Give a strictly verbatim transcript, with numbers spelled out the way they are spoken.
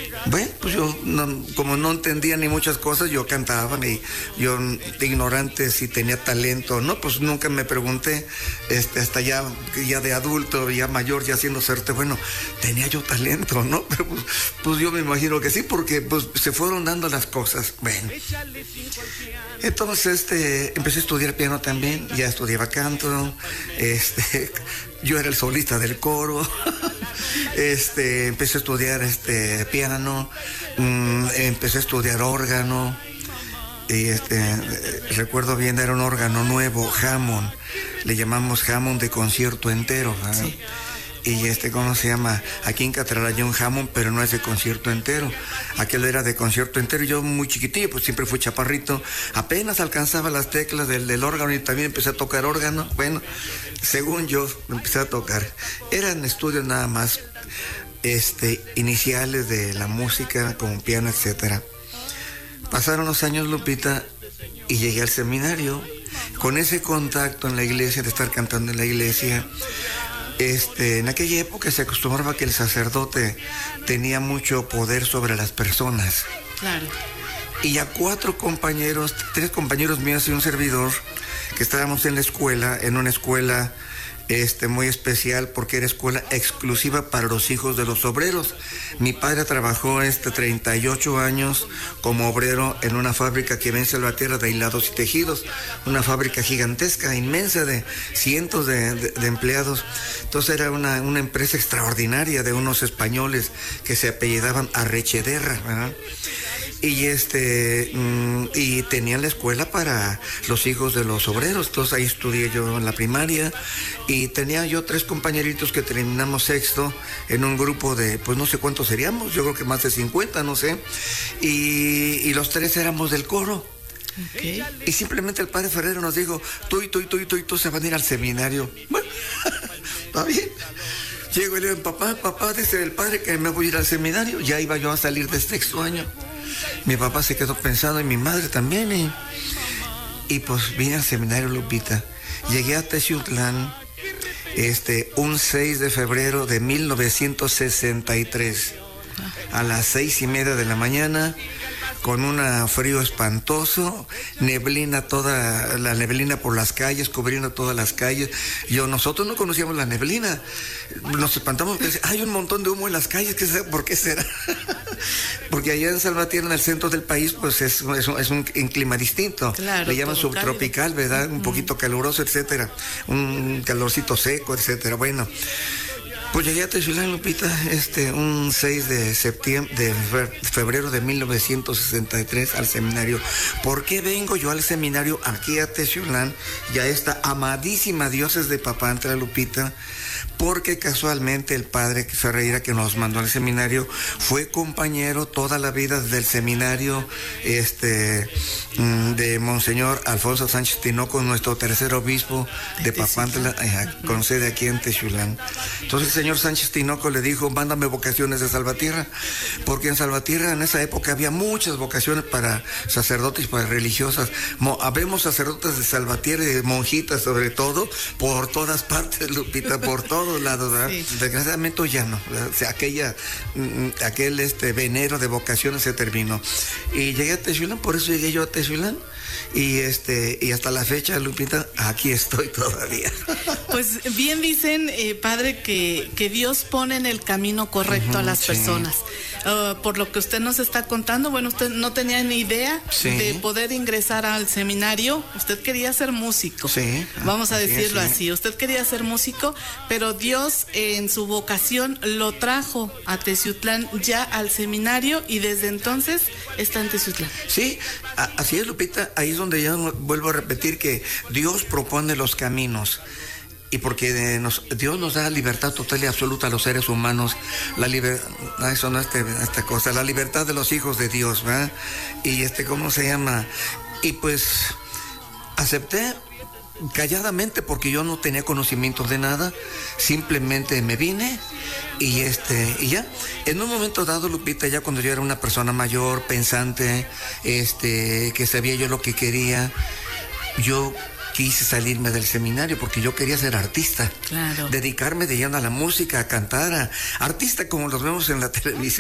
Bueno, pues yo, no, como no entendía ni muchas cosas, yo cantaba, y yo ignorante si tenía talento o no, pues nunca me pregunté, este, hasta ya, ya de adulto, ya mayor, ya siendo suerte, bueno, tenía yo talento, ¿no? Pero pues, pues yo me imagino que sí, porque pues se fueron dando las cosas. Bueno, entonces este, empecé a estudiar piano también, ya estudiaba canto, este, yo era el solista del coro. Este, empecé a estudiar este piano, mmm, empecé a estudiar órgano, y este, recuerdo bien, era un órgano nuevo, Hammond, le llamamos Hammond de concierto entero, ¿verdad? Sí. Y este, ¿cómo se llama? Aquí en Catral hay un Hammond, pero no es de concierto entero. Aquel era de concierto entero. Yo muy chiquitillo, pues siempre fui chaparrito. Apenas alcanzaba las teclas del, del órgano y también empecé a tocar órgano. Bueno, según yo, empecé a tocar. Eran estudios nada más, este, iniciales de la música, como piano, etcétera. Pasaron los años, Lupita, y llegué al seminario. Con ese contacto en la iglesia, de estar cantando en la iglesia, Este, en aquella época se acostumbraba que el sacerdote tenía mucho poder sobre las personas. Claro. Y a cuatro compañeros, tres compañeros míos y un servidor, que estábamos en la escuela, en una escuela este, muy especial, porque era escuela exclusiva para los hijos de los obreros. Mi padre trabajó este treinta y ocho años como obrero en una fábrica que en Salvatierra de hilados y tejidos, una fábrica gigantesca, inmensa, de cientos de, de, de empleados. Entonces era una, una empresa extraordinaria de unos españoles que se apellidaban Arrechederra, ¿verdad? Y este mmm, y tenían la escuela para los hijos de los obreros. Entonces ahí estudié yo en la primaria, y tenía yo tres compañeritos que terminamos sexto en un grupo de, pues no sé cuántos seríamos, yo creo que más de cincuenta, no sé, y, y los tres éramos del coro. Okay. Y simplemente el padre Ferrero nos dijo, tú y tú y tú y tú y tú se van a ir al seminario. Bueno, está bien. Llego y le digo, papá, papá, dice el padre que me voy a ir al seminario. Ya iba yo a salir de sexto año. Mi papá se quedó pensando, y mi madre también, y, y pues vine al seminario, Lupita. Llegué a Teciutlán este, un seis de febrero de mil novecientos sesenta y tres, a las seis y media de la mañana, con un frío espantoso, neblina, toda la neblina por las calles, cubriendo todas las calles. Yo, nosotros no conocíamos la neblina, nos espantamos porque hay un montón de humo en las calles, ¿qué será? ¿Por qué será? Porque allá en Salvatierra, en el centro del país, pues es, es, un, es un, un clima distinto. Claro, le llaman subtropical, cálido, ¿verdad? Un uh-huh. poquito caluroso, etcétera. Un calorcito seco, etcétera. Bueno, pues llegué a Teciutlán, Lupita, este, un seis de septiembre, de febrero de mil novecientos sesenta y tres al seminario. ¿Por qué vengo yo al seminario aquí a Teciutlán y a esta amadísima diócesis de Papantla, Lupita? Porque casualmente el padre Ferreira, que nos mandó al seminario, fue compañero toda la vida del seminario este, de Monseñor Alfonso Sánchez Tinoco, nuestro tercer obispo de Papantla, eh, con sede aquí en Teciutlán. Entonces el señor Sánchez Tinoco le dijo, mándame vocaciones de Salvatierra, porque en Salvatierra en esa época había muchas vocaciones para sacerdotes y para religiosas. Mo, habemos sacerdotes de Salvatierra y de monjitas sobre todo, por todas partes, Lupita, por todos lados, ¿verdad? Sí. Desgraciadamente ya no, o sea, aquella, aquel este venero de vocaciones se terminó. Y llegué a Teciutlán, por eso llegué yo a Teciutlán, y este, y hasta la fecha, Lupita, aquí estoy todavía. Pues bien dicen, eh, padre, que, que Dios pone en el camino correcto uh-huh, a las sí. personas. Uh, por lo que usted nos está contando, bueno, usted no tenía ni idea sí. de poder ingresar al seminario. Usted quería ser músico, sí, vamos a decirlo sí, sí. así. Usted quería ser músico, pero Dios eh, en su vocación lo trajo a Teciutlán, ya al seminario, y desde entonces está en Teciutlán. Sí, a, así es, Lupita. Ahí es donde yo vuelvo a repetir que Dios propone los caminos. Y porque nos, Dios nos da libertad total y absoluta a los seres humanos, la libertad, eso no es esta cosa, la libertad de los hijos de Dios, ¿verdad? Y este, ¿cómo se llama? Y pues acepté calladamente, porque yo no tenía conocimiento de nada, simplemente me vine y este y ya. En un momento dado, Lupita, ya cuando yo era una persona mayor, pensante, este, que sabía yo lo que quería, yo quise salirme del seminario porque yo quería ser artista. Claro. Dedicarme de lleno a la música, a cantar, a artista como los vemos en la televisión.